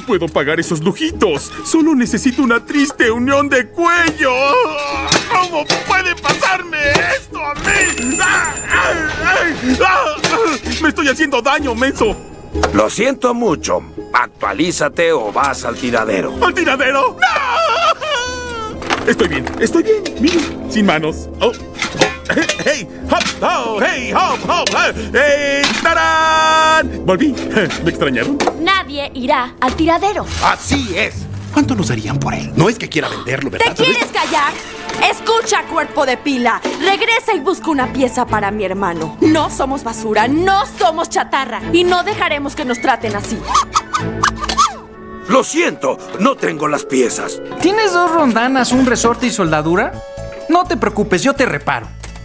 No puedo pagar esos lujitos. Solo necesito una triste unión de cuello. ¿Cómo puede pasarme esto a mí? Me estoy haciendo daño, menso. Lo siento mucho. Actualízate o vas al tiradero. ¿Al tiradero? ¡No! Estoy bien. Mira, sin manos. Oh. ¡Hey! ¡Hop! ¡Oh! ¡Hey! ¡Hop! ¡Hop! ¡Hey! ¡Tarán! Volví. ¿Me extrañaron? Nadie irá al tiradero. Así es. ¿Cuánto nos darían por él? No es que quiera venderlo, ¿verdad? ¿Te quieres callar? Escucha, cuerpo de pila. Regresa y busca una pieza para mi hermano. No somos basura, no somos chatarra. Y no dejaremos que nos traten así. Lo siento, no tengo las piezas. ¿Tienes 2 rondanas, un resorte y soldadura? No te preocupes, yo te reparo.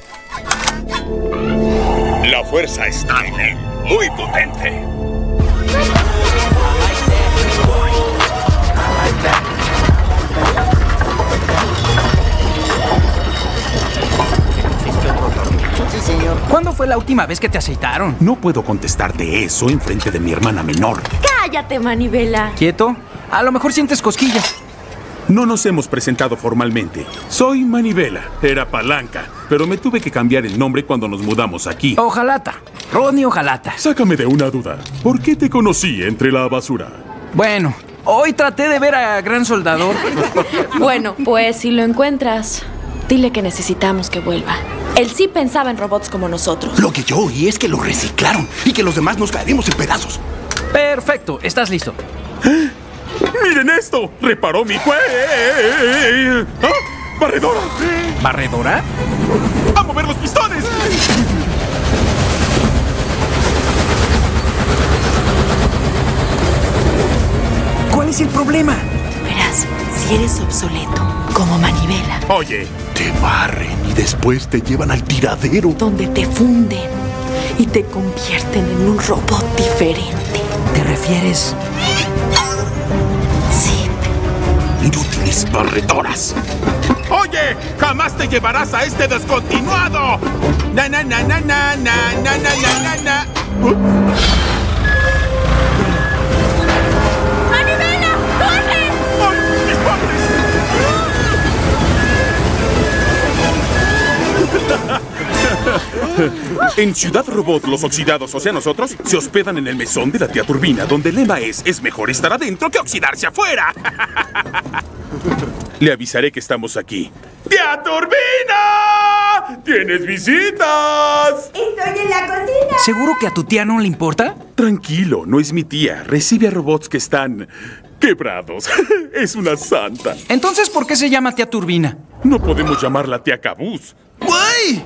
La fuerza está en él. Muy potente. ¿Cuándo fue la última vez que te aceitaron? No puedo contestarte eso en frente de mi hermana menor. Cállate, manivela. ¿Quieto? A lo mejor sientes cosquillas. No nos hemos presentado formalmente. Soy Manivela, era Palanca, pero me tuve que cambiar el nombre cuando nos mudamos aquí. Ojalata. Rodney Ojalata. Sácame de una duda. ¿Por qué te conocí entre la basura? Bueno, hoy traté de ver a Gran Soldador. Bueno, pues si lo encuentras, dile que necesitamos que vuelva. Él sí pensaba en robots como nosotros. Lo que yo oí es que lo reciclaron y que los demás nos caeremos en pedazos. Perfecto, ¿estás listo? ¡Miren esto! ¡Reparó mi cuello! ¡Ah! ¡Barredora! ¿Barredora? ¡A mover los pistones! ¿Cuál es el problema? Verás, si eres obsoleto, como manivela, Oye, Te barren y después te llevan al tiradero. donde te funden y te convierten en un robot diferente. ¿Te refieres? Sí. Inútiles barredoras. ¡oye! ¡Jamás te llevarás a este descontinuado! ¡Na, na, na, na, na, na, na, na, na, na! ¡Manivela! ¡Corre! ¡Ay, mis padres! En Ciudad Robot, los oxidados, o sea nosotros, se hospedan en el mesón de la tía Turbina, donde el lema es mejor estar adentro que oxidarse afuera. Le avisaré que estamos aquí. ¡Tía Turbina! ¡Tienes visitas! Estoy en la cocina. ¿Seguro que a tu tía no le importa? Tranquilo, no es mi tía. Recibe a robots que están quebrados. Es una santa. Entonces, ¿por qué se llama tía Turbina? No podemos llamarla tía Cabuz. ¡Uy!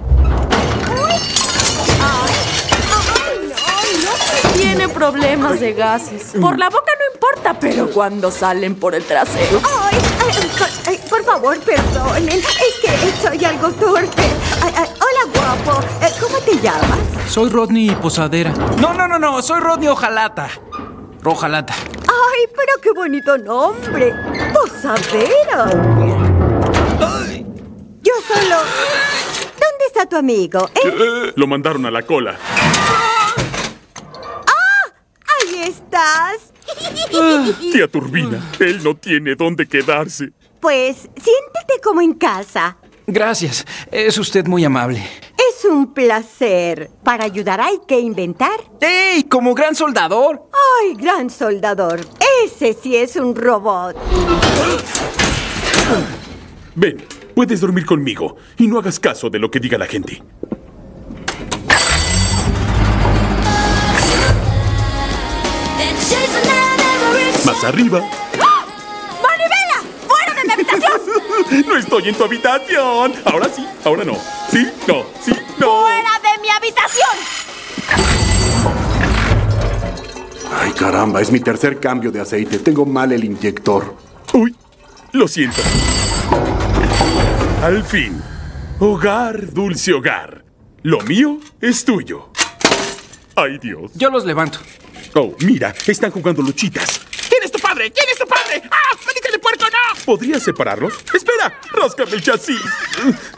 Tiene problemas de gases. Por la boca no importa, pero cuando salen por el trasero. Por favor, perdonen. Es que soy algo torpe. Hola, guapo. ¿Cómo te llamas? Soy Rodney Posadera. No, soy Rodney Ojalata. Rojalata. Ay, pero qué bonito nombre. Posadera. Yo solo... ¿Dónde está tu amigo? Lo mandaron a la cola. Ahí estás. Tía Turbina, él no tiene dónde quedarse. Pues siéntete como en casa. Gracias. Es usted muy amable. Es un placer. Para ayudar hay que inventar. ¡Ey! ¡Como Gran Soldador! ¡Ay, gran soldador! Ese sí es un robot. Ven, puedes dormir conmigo y no hagas caso de lo que diga la gente. Más arriba. ¡Manivela! ¡Fuera de mi habitación! No estoy en tu habitación. Ahora sí, ahora no. Sí, no, sí, no. ¡Fuera de mi habitación! Ay, caramba, es mi tercer cambio de aceite. Tengo mal el inyector. Uy, lo siento. Al fin. Hogar, dulce hogar. Lo mío es tuyo. Ay, Dios. Yo los levanto. Oh, mira, están jugando luchitas. ¿Quién es tu padre? ¿Quién es tu padre? ¡Ah! ¡Manita de puerco, no! ¿Podrías separarlos? ¡Espera! ¡Ráscame el chasis!